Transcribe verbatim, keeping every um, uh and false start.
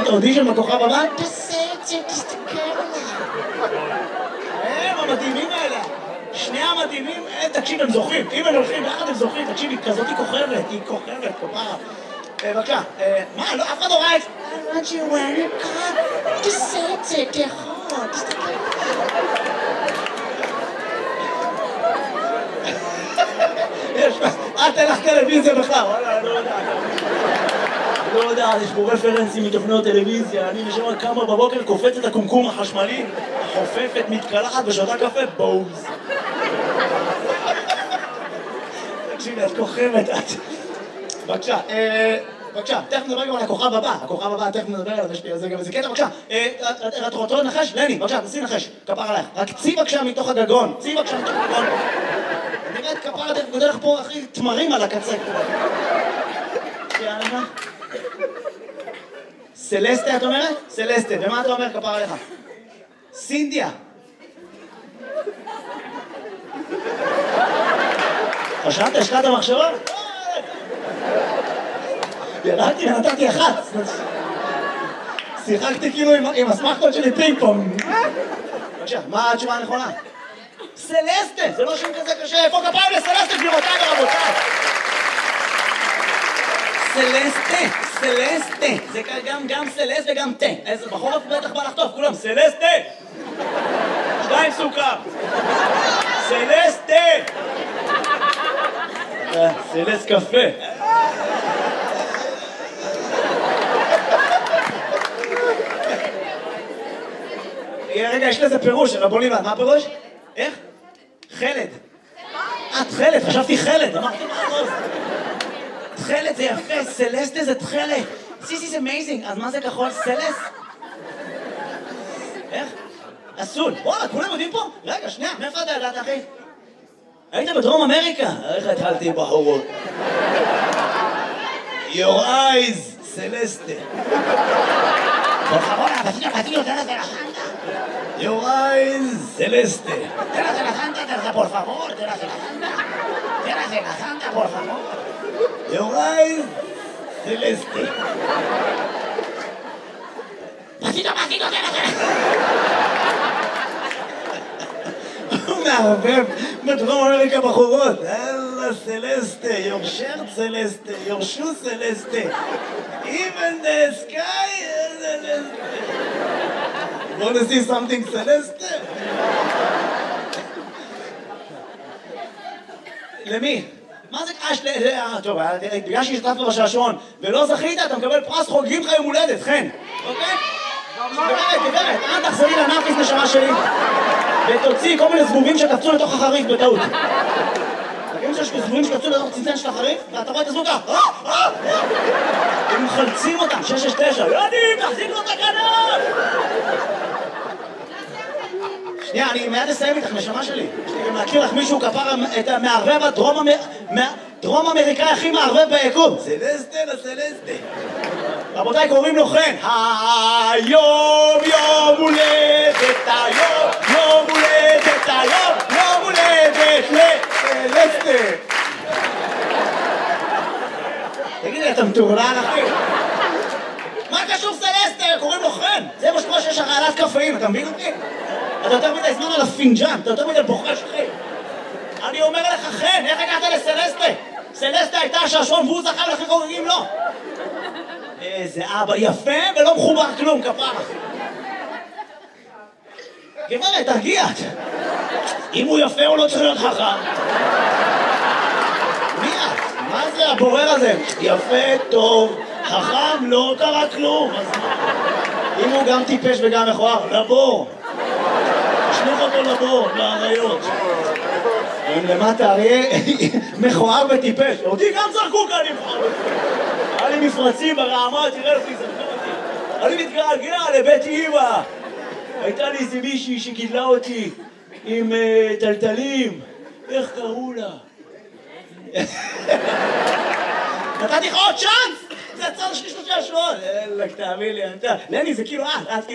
לעשות אודישן בכוכב הבא? תעשה את זה, תסתכל עליי. הם המדהימים האלה. שני המדהימים, אה, תקשיב, הם זוכים. אם הם הולכים ביחד הם זוכים. תקשיב, היא כזאת היא כוכבת, היא כוכבת, כפרה. בבקשה, מה, לא, אף אחד לא ראה את זה. I want you wear your car. תעשה את זה, תיכול, תסתכל עליי. יש, אל תלך טלוויזיה בכלל. וואלה, לא יודע. לא יודע, יש פה רפרנסים מתוכניות טלוויזיה. אני נשמע כמה בבוקר קופץ את הקומקום החשמלי, חופפת, מתקלחת ושותה קפה, בוז. תקשיבי, את כוכבת, את... בבקשה, בבקשה, תכף נדבר גם על הכוכב הבא. הכוכב הבא, תכף נדבר עליו, יש לי על זה גם איזה קטע, בבקשה. את רוצה לנחש? לני, בבקשה, תעשי נחש, כפר עלייך. רק צי בבקשה מתוך הגגון, צי בבקשה מתוך הגגון. נראה את כפר עלייך, גודל לך פה הכי תמרים על הקצה. יאללה. סלסטה, את אומרת? סלסטה, ומה אתה אומר, כפר עליך? סינדיה. חשבת, השקעת המחשבה? ירדתי ונתתי אחת. שיחקתי כאילו עם הסמכות שלי פינג פונג. בבקשה, מה התשובה הנכונה? סלסטה, זה לא שם כזה קשה. איפה כפיים לסלסטה, גבירותיי ורבותיי? סלסטה, סלסטה. זה גם סלסט וגם תה. איזה בחורף בטח בא לחטוף, כולם סלסטה. שתיים סוכר. סלסטה. סלסט קפה. רגע, יש לזה פירוש, בוא נלמד, מה הפירוש? איך? חלד. את חלד, חשבתי חלד, אמרתי מה הראש? תחלת זה יפה, סלסטה זה תחלת. This is amazing, אז מה זה כחול? סלס? איך? אסול. וואלה, כולם יודעים פה? רגע, שנייה, מאיפה אתה ידעת, אחי? היית בדרום אמריקה? איך התחלתי בחורות? Your eyes, סלסטה. Por favor, vecino, vecino, tras de la santa. Your eyes, celeste. Tras de la santa, tras, por favor, tras de la santa. Tras de la santa, por favor. Your eyes, celeste. Vecino, vecino, tras de la santa. הוא מערבב בדרום אמריקה בחורות. אללה סלסטה, your shirt סלסטה, your shoe סלסטה. Even the sky is celeste. Want to see something celeste? למי? מה זה קש ל... טוב, בגלל שהשתתפת בשעשועון ולא זכית, אתה מקבל פרס חוגגים לך יום הולדת, חן. אוקיי? גברת, גברת, אל תחזרי לנאפיס נשמה שלי ותוציא כל מיני זבובים שקפצו לתוך החריף בטעות. תגידו שיש זבובים שקפצו לתוך צנצן של החריף ואתה רואה את הזבוב ככה. הם מחלצים אותם, שש שש תשע. יודעים, תחזיק לו את הכנף! שנייה, אני מיד אסיים איתך, נשמה שלי. יש לי גם להכיר לך מישהו כפר את המערבב הדרום אמריקאי הכי מערבב ביקום. סלסטה לסלסטה. רבותיי, קוראים לו חן. היום יום הולדת, היום יום הולדת, היום יום הולדת לסלסטה. תגידי, אתה מטורלל, אחי? מה קשור סלסטה? קוראים לו חן. זה מה שקורה שיש הרעלת קפאים, אתה מבין אותי? אתה יותר מדי זמן על הפינג'אן, אתה יותר מדי בוחש, אחי. אני אומר לך, חן, איך הגעת לסלסטה? סלסטה הייתה השעשועון והוא זכה ולכן חוגגים לו. איזה אבא יפה ולא מחובר כלום, כפרה. גברת, תרגיע. אם הוא יפה הוא לא צריך להיות חכם. מי את? מה זה הבורר הזה? יפה, טוב, חכם, לא קרה כלום. אם הוא גם טיפש וגם מכוער, לבור. תשלח אותו לבור, לאריות. הם למטה אריה מכוער וטיפש. אותי גם זרקו כאן מכוער. היה לי מפרצים ברעמה, תראה לפי זה. אני מתגעגע לבית אמא. הייתה לי איזה מישהי שגידלה אותי עם טלטלים. איך קראו לה? נתתי לך עוד צ'אנס! זה הצד שלי שלושה שבועות! אלק, תאמין לי, אתה... לני, זה כאילו את, את